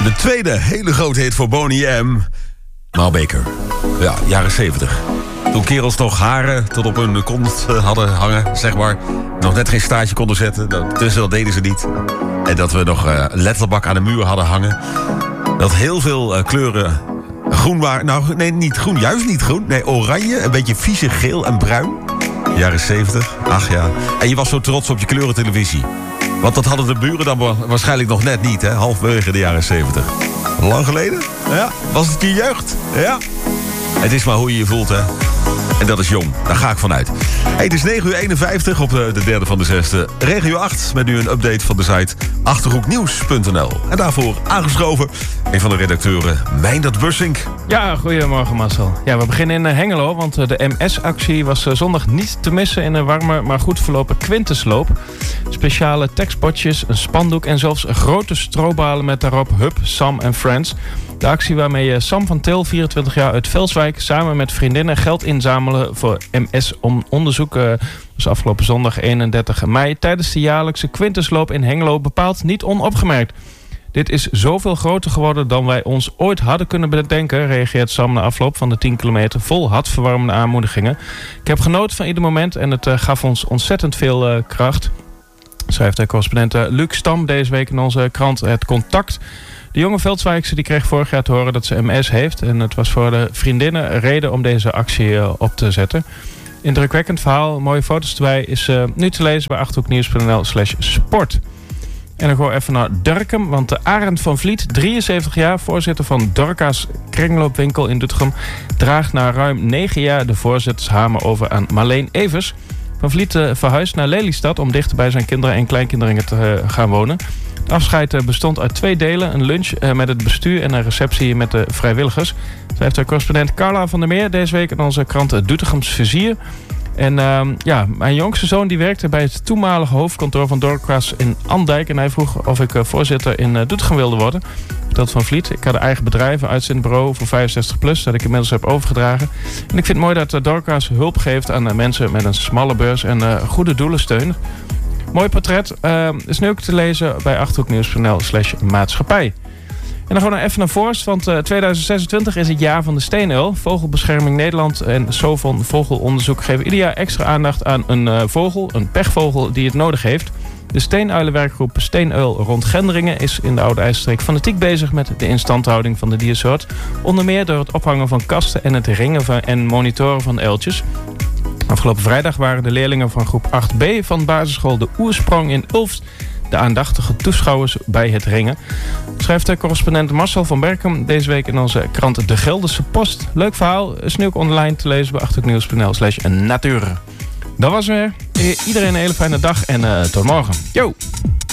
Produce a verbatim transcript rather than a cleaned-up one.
De tweede hele grote hit voor Boney M. Mal Baker. Ja, jaren zeventig. Toen kerels nog haren tot op hun kont hadden hangen, zeg maar. Nog net geen staartje konden zetten. Dat, dus dat deden ze niet. En dat we nog uh, letterbak aan de muur hadden hangen. Dat heel veel uh, kleuren groen waren. Nou, nee, niet groen. Juist niet groen. Nee, oranje. Een beetje vieze geel en bruin. Jaren zeventig. Ach ja. En je was zo trots op je kleurentelevisie. Want dat hadden de buren dan waarschijnlijk nog net niet, hè? Halverwege de jaren zeventig. Lang geleden? Ja. Was het je jeugd? Ja. Het is maar hoe je je voelt, hè? En dat is jong. Daar ga ik vanuit. Hey, het is negen uur eenenvijftig op de, de derde van de zesde. Regio acht met nu een update van de site achterhoeknieuws punt n l. En daarvoor aangeschoven een van de redacteuren, Meindert Bussink. Ja, goedemorgen Marcel. Ja, we beginnen in Hengelo, want de M S-actie was zondag niet te missen in een warme, maar goed verlopen Quintesloop. Speciale tekstbordjes, een spandoek en zelfs grote strobalen met daarop Hup, Sam en Friends. De actie waarmee Sam van Til, vierentwintig jaar uit Velswijk, samen met vriendinnen geld inzamelen voor M S-onderzoek. Uh, was afgelopen zondag eenendertig mei tijdens de jaarlijkse Quintesloop in Hengelo bepaald niet onopgemerkt. Dit is zoveel groter geworden dan wij ons ooit hadden kunnen bedenken, reageert Sam na afloop van de tien kilometer vol hartverwarmende aanmoedigingen. Ik heb genoten van ieder moment en het uh, gaf ons ontzettend veel uh, kracht. Schrijft de correspondent uh, Luc Stam deze week in onze krant Het Contact. De jonge Veldswijkse die kreeg vorig jaar te horen dat ze M S heeft. En het was voor de vriendinnen reden om deze actie uh, op te zetten. Indrukwekkend verhaal, mooie foto's erbij, is uh, nu te lezen bij achterhoeknieuws punt n l slash sport. En dan gewoon even naar Durkum, want de Arend van Vliet, drieënzeventig jaar, voorzitter van Dorca's kringloopwinkel in Doetinchem, draagt na ruim negen jaar de voorzittershamer over aan Marleen Evers. Van Vliet uh, verhuist naar Lelystad om dichter bij zijn kinderen en kleinkinderen te uh, gaan wonen. Het afscheid uh, bestond uit twee delen, een lunch uh, met het bestuur en een receptie met de vrijwilligers. Zij heeft de correspondent Carla van der Meer deze week in onze krant Doetinchems Vizier. En uh, ja, mijn jongste zoon die werkte bij het toenmalige hoofdkantoor van Dorcas in Andijk. En hij vroeg of ik uh, voorzitter in uh, Doetinchem wilde worden. Vertelt Van Vliet. Ik had een eigen bedrijf, een uitzendbureau voor vijfenzestig plus... dat ik inmiddels heb overgedragen. En ik vind het mooi dat uh, Dorcas hulp geeft aan uh, mensen met een smalle beurs... en uh, goede doelen steunt. Mooi portret. Uh, is nu ook te lezen bij achterhoeknieuws punt n l slash maatschappij. En dan gewoon even naar Voorst, want uh, tweeduizend zesentwintig is het jaar van de steenuil. Vogelbescherming Nederland en Sovon Vogelonderzoek geven ieder jaar extra aandacht aan een uh, vogel, een pechvogel die het nodig heeft. De steenuilenwerkgroep Steenuil rond Gendringen is in de Oude IJsselstreek fanatiek bezig met de instandhouding van de diersoort. Onder meer door het ophangen van kasten en het ringen van, en monitoren van uiltjes. Afgelopen vrijdag waren de leerlingen van groep acht B van basisschool De Oersprong in Ulft de aandachtige toeschouwers bij het ringen. Schrijft de correspondent Marcel van Berkem deze week in onze krant De Gelderse Post. Leuk verhaal, is nu ook online te lezen bij achterhoeknieuws punt n l slash natuur. Dat was weer. Iedereen een hele fijne dag en uh, tot morgen. Yo!